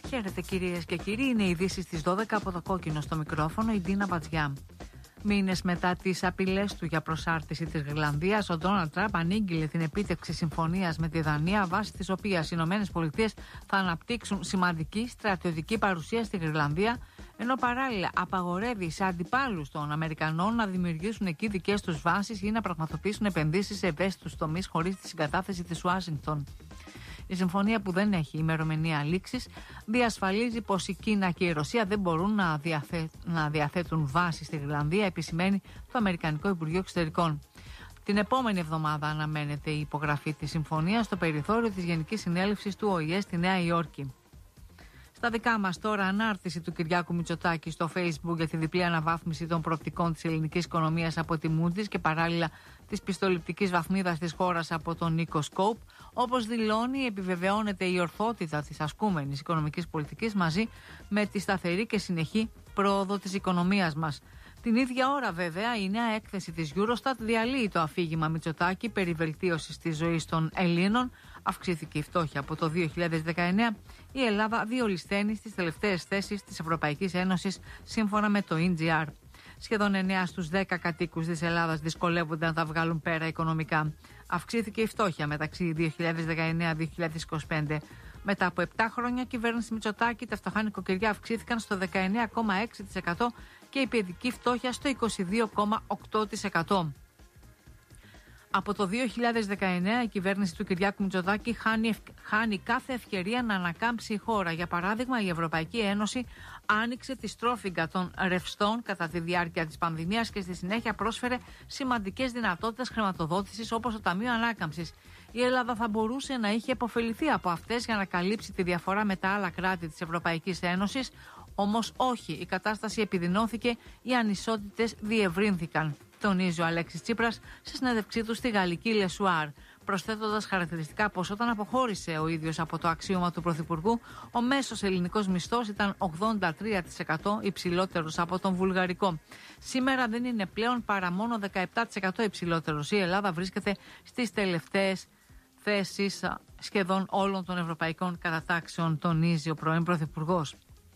Χαίρετε κυρίες και κύριοι, είναι οι ειδήσεις της 12 από το κόκκινο στο μικρόφωνο, η Ντίνα Μπατζιά. Μήνες μετά τις απειλές του για προσάρτηση της Γρυλανδίας, ο Ντόναλντ Τραμπ ανήγγειλε την επίτευξη συμφωνίας με τη Δανία, βάσει της οποίας οι ΗΠΑ θα αναπτύξουν σημαντική στρατιωτική παρουσία στη Γρυλανδία, ενώ παράλληλα απαγορεύει σε αντιπάλους των Αμερικανών να δημιουργήσουν εκεί δικές τους βάσεις ή να πραγματοποιήσουν επενδύσεις σε ευαίσθητους τομείς χωρίς τη συγκατάθεση της Ουάσιγκτον. Η συμφωνία, που δεν έχει ημερομηνία λήξης, διασφαλίζει πως η Κίνα και η Ρωσία δεν μπορούν να διαθέτουν βάση στη Γρυλανδία, επισημαίνει το Αμερικανικό Υπουργείο Εξωτερικών. Την επόμενη εβδομάδα αναμένεται η υπογραφή της συμφωνίας στο περιθώριο της Γενικής Συνέλευσης του ΟΗΕ στη Νέα Υόρκη. Στα δικά μας τώρα, ανάρτηση του Κυριάκου Μητσοτάκη στο Facebook για τη διπλή αναβάθμιση των προοπτικών της ελληνικής οικονομίας από τη Moody's και παράλληλα της πιστοληπτικής βαθμίδας της χώρας από τον Νίκο Σκόπ. Όπως δηλώνει, επιβεβαιώνεται η ορθότητα της ασκούμενης οικονομικής πολιτικής μαζί με τη σταθερή και συνεχή πρόοδο της οικονομίας μας. Την ίδια ώρα, βέβαια, η νέα έκθεση της Eurostat διαλύει το αφήγημα Μητσοτάκη περί βελτίωσης της ζωής των Ελλήνων. Αυξήθηκε η φτώχεια από το 2019. Η Ελλάδα διολυσθένει στις τελευταίες θέσεις της Ευρωπαϊκής Ένωσης, σύμφωνα με το EGR. Σχεδόν 9 στους 10 κατοίκους της Ελλάδας δυσκολεύονται να τα βγάλουν πέρα οικονομικά. Αυξήθηκε η φτώχεια μεταξύ 2019-2025. Μετά από 7 χρόνια κυβέρνηση Μητσοτάκη, τα φτωχά νοικοκυριά αυξήθηκαν στο 19,6% και η παιδική φτώχεια στο 22,8%. Από το 2019 η κυβέρνηση του Κυριάκου Μητσοτάκη χάνει κάθε ευκαιρία να ανακάμψει η χώρα. Για παράδειγμα, η Ευρωπαϊκή Ένωση άνοιξε τη στρόφιγγα των ρευστών κατά τη διάρκεια της πανδημίας και στη συνέχεια πρόσφερε σημαντικές δυνατότητες χρηματοδότησης, όπως το Ταμείο Ανάκαμψης. Η Ελλάδα θα μπορούσε να είχε επωφεληθεί από αυτές για να καλύψει τη διαφορά με τα άλλα κράτη της Ευρωπαϊκής Ένωσης, όμως όχι, η κατάσταση επιδεινώθηκε, οι ανισότητες διευρύνθηκαν, τονίζει ο Αλέξης Τσίπρας σε συνέντευξή του στη γαλλική Λεσουάρ, προσθέτοντας χαρακτηριστικά πως όταν αποχώρησε ο ίδιος από το αξίωμα του Πρωθυπουργού, ο μέσος ελληνικός μισθός ήταν 83% υψηλότερος από τον βουλγαρικό. Σήμερα δεν είναι πλέον παρά μόνο 17% υψηλότερος. Η Ελλάδα βρίσκεται στις τελευταίες θέσεις σχεδόν όλων των ευρωπαϊκών κατατάξεων, τονίζει ο πρώην Πρωθυπουργός.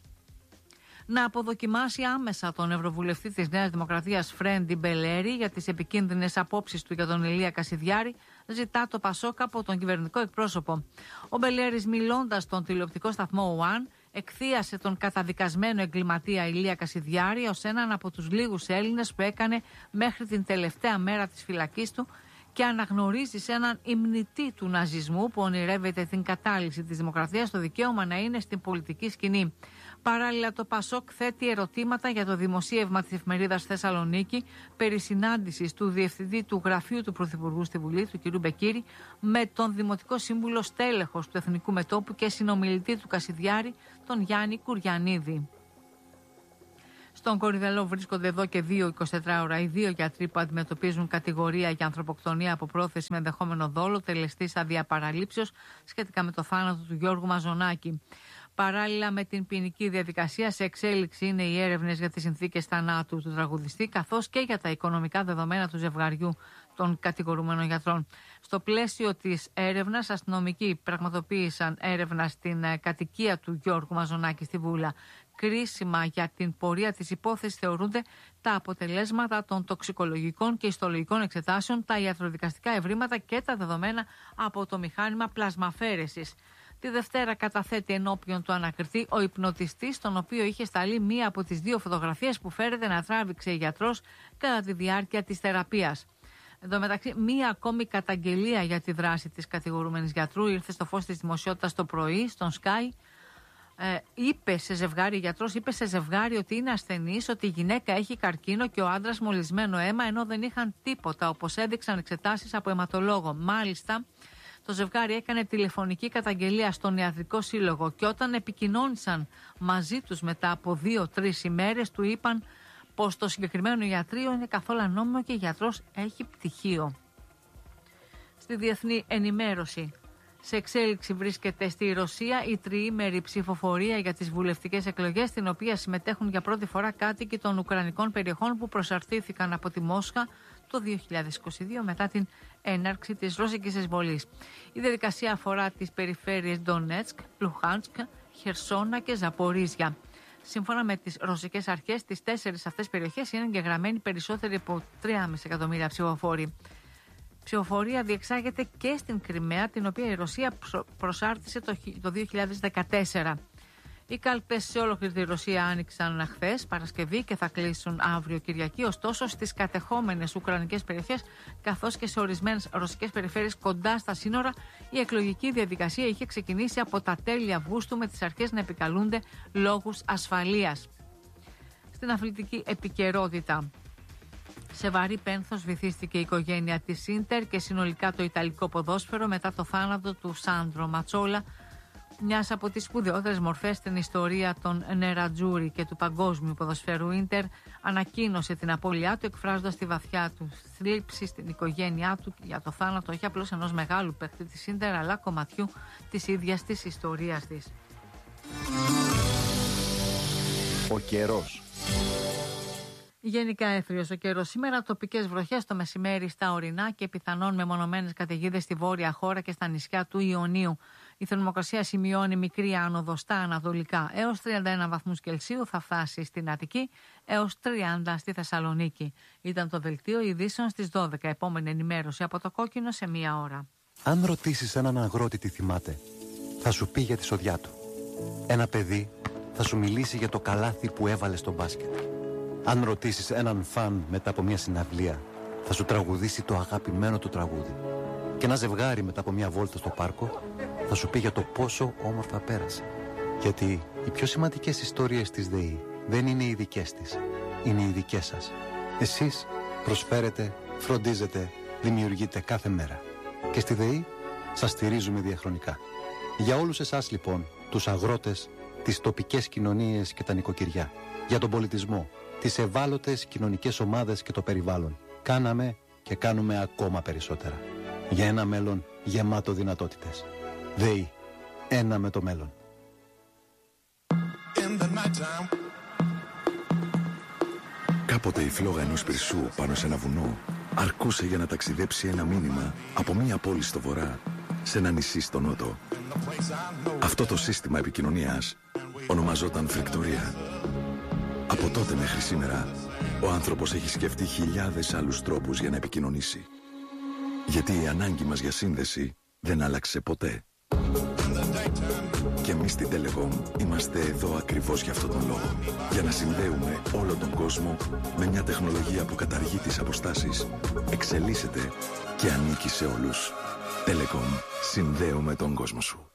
Να αποδοκιμάσει άμεσα τον Ευρωβουλευτή της Νέας Δημοκρατίας Φρέντι Μπελέρη για τις επικίνδυνες απόψεις του για τον Ηλία Κασιδιάρη, ζητά το Πασόκ από τον κυβερνητικό εκπρόσωπο. Ο Μπελέρης, μιλώντας στον τηλεοπτικό σταθμό One, εκθίασε τον καταδικασμένο εγκληματία Ηλία Κασιδιάρη ως έναν από τους λίγους Έλληνες που έκανε μέχρι την τελευταία μέρα της φυλακής του και αναγνωρίζει σε έναν υμνητή του ναζισμού που ονειρεύεται την κατάλυση της δημοκρατίας το δικαίωμα να είναι στην πολιτική σκηνή. Παράλληλα, το Πασόκ θέτει ερωτήματα για το δημοσίευμα της εφημερίδας Θεσσαλονίκη περί συνάντησης του Διευθυντή του Γραφείου του Πρωθυπουργού στη Βουλή, του κ. Μπεκύρη, με τον Δημοτικό Σύμβουλο στέλεχος του Εθνικού Μετώπου και συνομιλητή του Κασιδιάρη, τον Γιάννη Κουριανίδη. Στον Κορυδαλό βρίσκονται εδώ και 24 ώρα οι 2 γιατροί που αντιμετωπίζουν κατηγορία για ανθρωποκτονία από πρόθεση με ενδεχόμενο δόλο τελεστή αδεία παραλήψεως σχετικά με το θάνατο του Γιώργου Μαζονάκη. Παράλληλα με την ποινική διαδικασία, σε εξέλιξη είναι οι έρευνες για τις συνθήκες θανάτου του τραγουδιστή, καθώς και για τα οικονομικά δεδομένα του ζευγαριού των κατηγορούμενων γιατρών. Στο πλαίσιο της έρευνας, αστυνομικοί πραγματοποίησαν έρευνα στην κατοικία του Γιώργου Μαζονάκη στη Βούλα. Κρίσιμα για την πορεία της υπόθεσης θεωρούνται τα αποτελέσματα των τοξικολογικών και ιστολογικών εξετάσεων, τα ιατροδικαστικά ευρήματα και τα δεδομένα από το μηχάνημα πλασμαφέρεσης. Τη Δευτέρα καταθέτει ενώπιον του ανακριτή ο υπνοτιστής, τον οποίο είχε σταλεί μία από τις 2 φωτογραφίες που φέρεται να τράβηξε η γιατρός κατά τη διάρκεια της θεραπείας. Εν τω μεταξύ, μία ακόμη καταγγελία για τη δράση της κατηγορούμενης γιατρού ήρθε στο φως της δημοσιότητας το πρωί, στον Sky. Η γιατρός είπε σε ζευγάρι ότι είναι ασθενής, ότι η γυναίκα έχει καρκίνο και ο άντρας μολυσμένο αίμα, ενώ δεν είχαν τίποτα, όπως έδειξαν εξετάσεις από αιματολόγο. Μάλιστα, το ζευγάρι έκανε τηλεφωνική καταγγελία στον Ιατρικό Σύλλογο και όταν επικοινώνησαν μαζί τους μετά από 2-3 ημέρες, του είπαν πως το συγκεκριμένο ιατρείο είναι καθόλου ανώμιμο και ο γιατρός έχει πτυχίο. Στη διεθνή ενημέρωση, σε εξέλιξη βρίσκεται στη Ρωσία η τριήμερη ψηφοφορία για τις βουλευτικές εκλογές, στην οποία συμμετέχουν για πρώτη φορά κάτοικοι των ουκρανικών περιοχών που προσαρτήθηκαν από τη Μόσχα το 2022 μετά την έναρξη της ρωσικής εισβολής. Η διαδικασία αφορά τις περιφέρειες Ντονέτσκ, Λουχάνσκ, Χερσόνα και Ζαπορίζια. Σύμφωνα με τις ρωσικές αρχές, στις 4 αυτές περιοχές είναι εγγεγραμμένοι περισσότεροι από 3,5 εκατομμύρια ψηφοφόροι. Ψηφοφορία διεξάγεται και στην Κριμαία, την οποία η Ρωσία προσάρτησε το 2014. Οι κάλπες σε ολόκληρη τη Ρωσία άνοιξαν χθες Παρασκευή και θα κλείσουν αύριο Κυριακή. Ωστόσο, στις κατεχόμενες ουκρανικές περιοχές, καθώς και σε ορισμένες ρωσικές περιφέρειες κοντά στα σύνορα, η εκλογική διαδικασία είχε ξεκινήσει από τα τέλη Αυγούστου, με τις αρχές να επικαλούνται λόγους ασφαλείας. Στην αθλητική επικαιρότητα. Σε βαρύ πένθος βυθίστηκε η οικογένεια της Ίντερ και συνολικά το ιταλικό ποδόσφαιρο μετά το θάνατο του Σάντρο Ματσόλα, μιας από τις σπουδαιότερες μορφές στην ιστορία των Νερατζούρι και του παγκόσμιου ποδοσφαίρου. Ίντερ ανακοίνωσε την απώλειά του, εκφράζοντας τη βαθιά του θλίψη στην οικογένειά του για το θάνατο όχι απλώς ενός μεγάλου παίκτη της Ίντερ, αλλά κομματιού της ίδιας της ιστορίας της. Ο καιρός. Γενικά έθριος ο καιρός σήμερα, τοπικές βροχές το μεσημέρι στα ορεινά και πιθανόν μεμονωμένες καταιγίδες στη βόρεια χώρα και στα νησιά του Ιωνίου. Η θερμοκρασία σημειώνει μικρή άνοδο στα ανατολικά έως 31 βαθμούς Κελσίου, θα φτάσει στην Αττική έως 30 στη Θεσσαλονίκη. Ήταν το δελτίο ειδήσεων στις 12. Επόμενη ενημέρωση από το Κόκκινο σε 1 ώρα. Αν ρωτήσεις έναν αγρότη τι θυμάται, θα σου πει για τη σοδιά του. Ένα παιδί θα σου μιλήσει για το καλάθι που έβαλε στο μπάσκετ. Αν ρωτήσεις έναν φαν μετά από μια συναυλία, θα σου τραγουδήσει το αγαπημένο του τραγούδι. Και ένα ζευγάρι μετά από μια βόλτα στο πάρκο θα σου πει για το πόσο όμορφα πέρασε. Γιατί οι πιο σημαντικές ιστορίες της ΔΕΗ δεν είναι οι δικές της, είναι οι δικές σας. Εσείς προσφέρετε, φροντίζετε, δημιουργείτε κάθε μέρα. Και στη ΔΕΗ σας στηρίζουμε διαχρονικά. Για όλους εσάς λοιπόν, τους αγρότες, τις τοπικές κοινωνίες και τα νοικοκυριά, για τον πολιτισμό, τις ευάλωτες κοινωνικές ομάδες και το περιβάλλον, κάναμε και κάνουμε ακόμα περισσότερα. Για ένα μέλλον γεμάτο δυνατότητες. ΔΕΗ. Ένα με το μέλλον. Κάποτε η φλόγα ενός πυρσού πάνω σε ένα βουνό αρκούσε για να ταξιδέψει ένα μήνυμα από μία πόλη στο βορρά σε ένα νησί στο νότο. Αυτό το σύστημα επικοινωνίας ονομαζόταν φρικτορία. Από τότε μέχρι σήμερα, ο άνθρωπος έχει σκεφτεί χιλιάδες άλλους τρόπους για να επικοινωνήσει. Γιατί η ανάγκη μας για σύνδεση δεν άλλαξε ποτέ. Και εμείς στην Telecom είμαστε εδώ ακριβώς για αυτόν τον λόγο. Για να συνδέουμε όλο τον κόσμο με μια τεχνολογία που καταργεί τις αποστάσεις, εξελίσσεται και ανήκει σε όλους. Telecom. Συνδέουμε τον κόσμο σου.